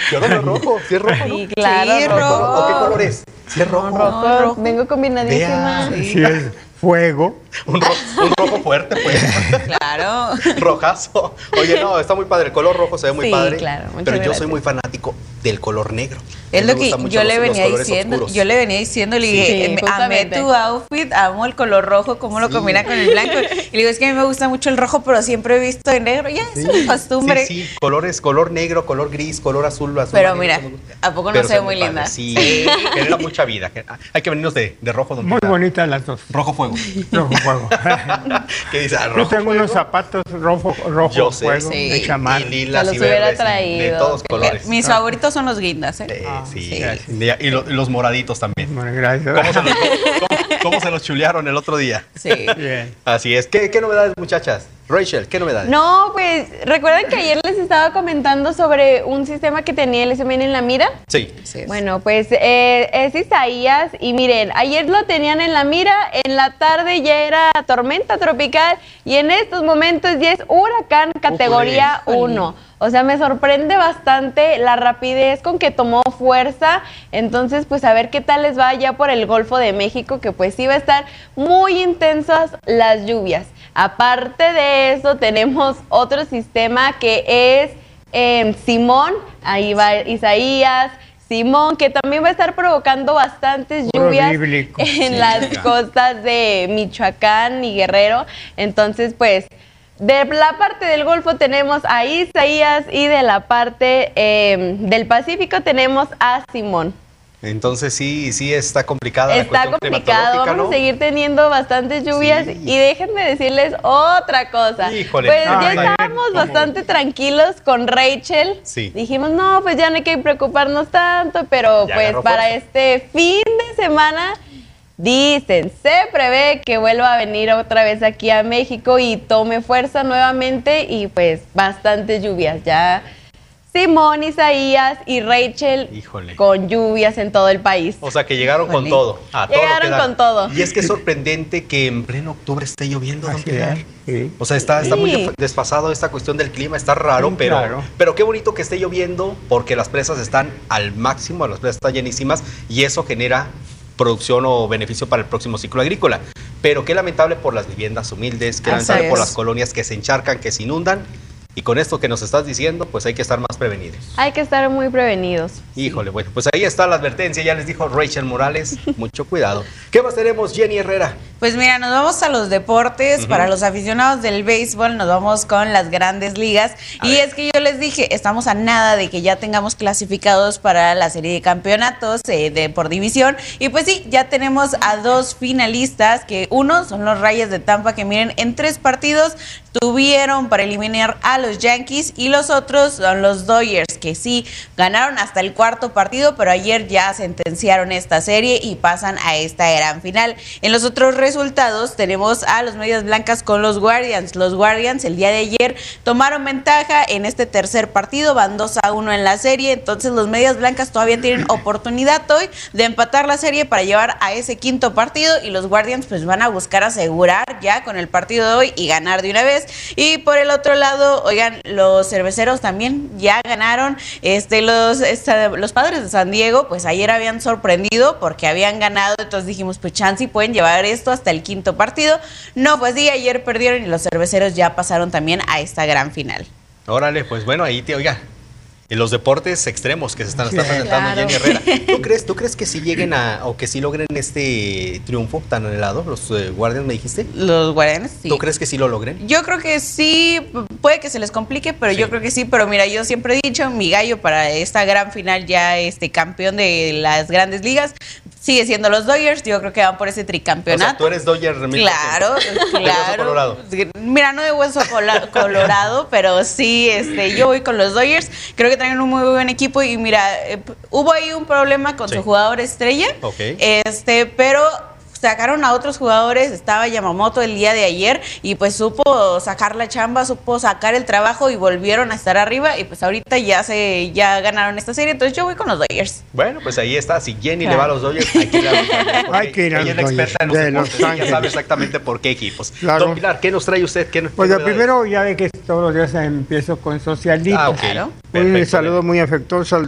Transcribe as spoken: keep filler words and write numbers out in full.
Yo no veo rojo, sí es rojo, ¿no? Sí, claro, sí, rojo. ¿O qué color es? Sí es rojo. Rojo, No, rojo. Vengo combinadísima. Sí. Sí, es fuego. Un, ro un rojo fuerte, pues. Claro. Rojazo. Oye, no, está muy padre. El color rojo se ve muy Sí, padre. claro, muchas pero yo gracias. soy muy fanático del color negro. Es Me lo que gustan mucho yo le los- los venía colores diciendo, oscuros. yo le venía diciendo, le Sí. dije, Sí, "Em, amé justamente. tu outfit, amo el color rojo, cómo lo Sí. combina con el blanco". Y le digo, es que a mí me gusta mucho el rojo, pero siempre he visto de negro, ya, Sí, es una costumbre. Sí, sí, colores, color negro, color gris, color azul, azul. Pero marino, mira, eso me gusta. ¿a poco no Pero se ve ve muy padre, linda? Sí, genera mucha vida. Hay que venirnos de, de rojo. Don Muy Pilar. bonitas las dos. Rojo fuego. Rojo fuego. ¿Qué dice? Ah, Yo rojo tengo fuego. unos zapatos rojo, rojo Yo sé, fuego sí. de chamán. Y lilas Que y los hubiera verdes, y de traído. todos colores. Mis favoritos son los guindas, ¿eh? Eh, Ah, sí, sí. Y, y lo- y los moraditos también. Bueno, gracias. ¿Cómo se, los, cómo- cómo se los chulearon el otro día? Sí. Bien. Así es. ¿Qué, qué novedades, muchachas? Rachel, ¿qué novedades? No, pues, ¿recuerdan que ayer les estaba comentando sobre un sistema que tenía el S M N en la mira? Sí. Así es. Bueno, pues eh, es Isaías y miren, ayer lo tenían en la mira, en la tarde ya era tormenta tropical y en estos momentos ya es huracán categoría uno. O sea, me sorprende bastante la rapidez con que tomó fuerza. Entonces, pues a ver qué tal les va ya por el Golfo de México, que pues sí va a estar muy intensas las lluvias. Aparte de eso, tenemos otro sistema que es eh, Simón, ahí va Isaías, Simón, que también va a estar provocando bastantes Puro lluvias bíblico. en Sí, las ya. costas de Michoacán y Guerrero. Entonces, pues, de la parte del Golfo tenemos a Isaías y de la parte eh, del Pacífico tenemos a Simón. Entonces sí, sí está complicada la Está cuestión complicado, climatológica, vamos ¿no? a seguir teniendo bastantes lluvias Sí. y déjenme decirles otra cosa. Híjole. Pues Ah, ya ayer, estábamos ¿cómo? bastante tranquilos con Rachel. Sí. Dijimos, no, pues ya no hay que preocuparnos tanto, pero Ya pues agarró para fuerza. este fin de semana dicen, se prevé que vuelva a venir otra vez aquí a México y tome fuerza nuevamente y pues bastantes lluvias. Ya Simón, Isaías y Rachel Híjole. con lluvias en todo el país. O sea que llegaron con Híjole. todo. A todo lo Llegaron que da. con todo. Y es que es sorprendente que en pleno octubre esté lloviendo, don Así Pilar. es, sí. O sea, está, está Sí. muy def- desfasado esta cuestión del clima, está raro, Sí, pero, claro. pero qué bonito que esté lloviendo porque las presas están al máximo, las presas están llenísimas y eso genera producción o beneficio para el próximo ciclo agrícola. Pero qué lamentable por las viviendas humildes, qué Así lamentable por es. las colonias que se encharcan, que se inundan. Y con esto que nos estás diciendo, pues hay que estar más prevenidos. Hay que estar muy prevenidos. Híjole, bueno, pues ahí está la advertencia, ya les dijo Rachel Morales, mucho cuidado. ¿Qué más tenemos, Jenny Herrera? Pues mira, nos vamos a los deportes. Para los aficionados del béisbol, nos vamos con las grandes ligas. A y ver. es que yo les dije, estamos a nada de que ya tengamos clasificados para la serie de campeonatos eh, de por división. Y pues sí, ya tenemos a dos finalistas, que uno son los Rayos de Tampa, que miren, en tres partidos tuvieron para eliminar a los Yankees, y los otros son los Dodgers, que sí ganaron hasta el cuarto partido, pero ayer ya sentenciaron esta serie y pasan a esta gran final. En los otros resultados tenemos a los Medias Blancas con los Guardians. Los Guardians el día de ayer tomaron ventaja en este tercer partido, van dos a uno en la serie, entonces los Medias Blancas todavía tienen oportunidad hoy de empatar la serie para llevar a ese quinto partido, y los Guardians pues van a buscar asegurar ya con el partido de hoy y ganar de una vez. Y por el otro lado, oigan, los Cerveceros también ya ganaron. Este, los, esta, los Padres de San Diego, pues ayer habían sorprendido porque habían ganado, entonces dijimos, pues chance y pueden llevar esto hasta el quinto partido. No, pues sí, ayer perdieron y los Cerveceros ya pasaron también a esta gran final. Órale, pues bueno, ahí te oiga. En los deportes extremos que se están, está Sí, presentando claro. Jenny Herrera. ¿Tú crees, ¿Tú crees que si lleguen a, o que si logren este triunfo tan anhelado, los eh, Guardians me dijiste? Los Guardianes, sí. ¿Tú crees que sí lo logren? Yo creo que sí, puede que se les complique, pero Sí. yo creo que sí. Pero mira, yo siempre he dicho, mi gallo para esta gran final, ya este campeón de las grandes ligas, sigue siendo los Dodgers. Yo creo que van por ese O tricampeonato. sea, tú eres Dodger mil por ciento. Claro, De hueso claro. colorado. Mira, no de hueso cola- colorado, pero sí, este, yo voy con los Dodgers. Creo que traen un muy buen equipo y mira, eh, hubo ahí un problema con Sí. su jugador estrella. Ok. Este, pero sacaron a otros jugadores, estaba Yamamoto el día de ayer y pues supo sacar la chamba, supo sacar el trabajo y volvieron a estar arriba y pues ahorita ya se ya ganaron esta serie, entonces yo voy con los Dodgers. Bueno, pues ahí está. Si Jenny Claro. le va a los Dodgers, hay que ir a los Dodgers. porque Hay que ir a ella es los la experta en los Dodgers de deportes. Los Ella Ángeles. sabe exactamente por qué equipos. Claro. Don Pilar, ¿qué nos trae usted? ¿Qué, Pues qué lo novedades? primero, ya ve que todos los días empiezo con Socialito. Ah, ok. Claro. Un Perfecto. saludo muy afectuoso al